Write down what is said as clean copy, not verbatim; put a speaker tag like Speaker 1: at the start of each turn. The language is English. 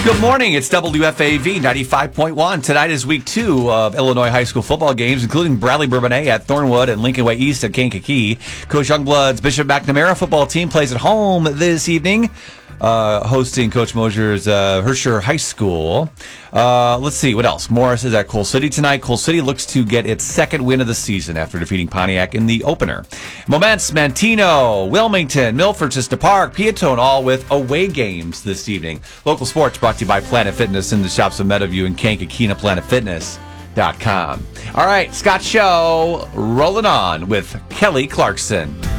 Speaker 1: Good morning. It's WFAV 95.1. Tonight is week 2 of Illinois high school football games, including Bradley Bourbonnais at Thornwood and Lincoln Way East at Kankakee. Coach Youngblood's Bishop McNamara football team plays at home this evening, hosting Coach Mosier's Herscher High School. Let's see, what else? Morris is at Coal City tonight. Coal City looks to get its second win of the season after defeating Pontiac in the opener. Moments, Mantino, Wilmington, Milford, Sister Park, Piatone, all with away games this evening. Local sports brought to you by Planet Fitness in the shops of Meadowview and Kankakee, PlanetFitness.com. All right, Scott Show rolling on with Kelly Clarkson.